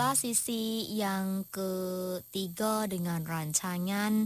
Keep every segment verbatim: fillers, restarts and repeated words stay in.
Pemirsa, sisi yang ketiga dengan rancangan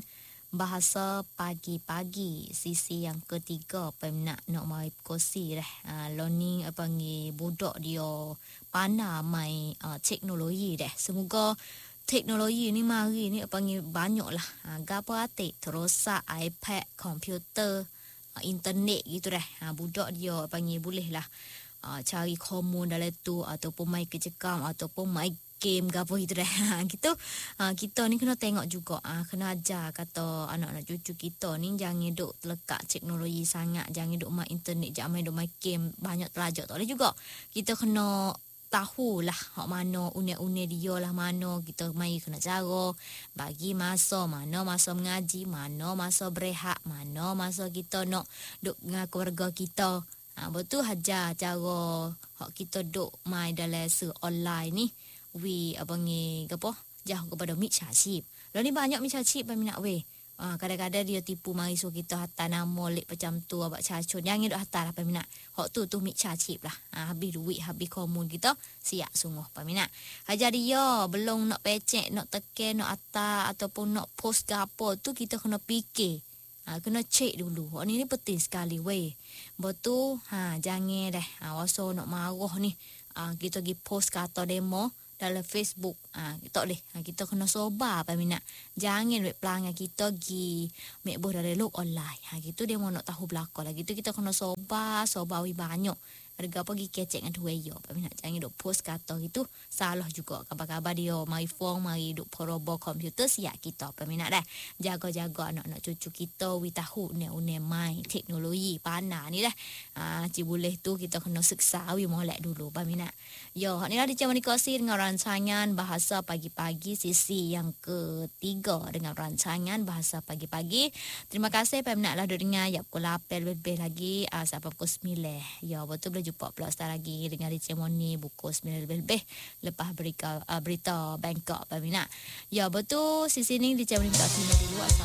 bahasa pagi-pagi. Sisi yang ketiga peminat nak mai kosi dah. Uh, learning apa panggil budak dia pandai mai uh, teknologi dah. Semoga teknologi ni mari ni apa panggil banyak lah. Uh, gapo atik terosak iPad, komputer, uh, internet gitu dah. Uh, budak dia panggil boleh lah. Uh, cari komen dalam tu ataupun main kecekam ataupun main game gapo itu dah. Gitu uh, kita ni kena tengok juga uh, kena ajar kata anak-anak cucu kita ni jangan duk lekat teknologi sangat, jangan duk main internet, jangan main duk main game banyak pelajar tak boleh juga. Kita kena tahulah hak mana unik-unik dia lah, mana kita mai kena cara bagi masa, mana masa mengaji, mana masa berehat, mana masa kita nak duk dengan keluarga kita. Ha, betul hajar cara hak kita duk mai dalam se online ni we apa ni gapo jauh kepada micacip. Lah ni banyak micacip peminat we. Ha, kadang-kadang dia tipu mari suruh kita hantar nama lek macam tu abak cacun. Jangan duk hantar lah peminat. Hak tu tu micacip lah. Ha, habis duit, habis komun kita siap sungguh peminat. Hajar dia belum nak pecek, nak tekan, nak hantar ataupun nak post ke apa tu kita kena fikir. Ha, kena cek dulu. Hak ni ni penting sekali weh. Betul. Ha, jangan dah. Ha, wasa nak marah ni. Ha, kita pergi post kata demo dalam Facebook. Ha, tak boleh. Ha, kita kena sobar peminat. Jangan weh pelanggan kita pergi make boh dalam look online. Ha, gitu dia mau nak tahu belakang lah. Gitu kita kena sobar, sobar weh banyak. Harga pergi kecek dengan dua yo peminat. Jangan duk post kata gitu. Salah juga. Kabar-kabar dia mari phone, mari duk porobo komputer siap kita peminat dah. Jaga-jaga anak-anak cucu kita we tahu ne-une mai teknologi pandai ni dah. Ah, ci boleh tu kita kena seksa we molek dulu peminat. Yo, ni lah dicema dikasi dengan rancangan bahasa pagi-pagi sisi yang ketiga dengan rancangan bahasa pagi-pagi. Terima kasih peminat lah duk dengar ya pukul lapan lebih lagi ah, sampai pukul sembilan. Ya, betul boleh jumpa pula start lagi dengan dicema ni pukul sembilan lebih lepas berita uh, berita Bangkok peminat. Ya, betul sisi ni dicema dikasi dulu.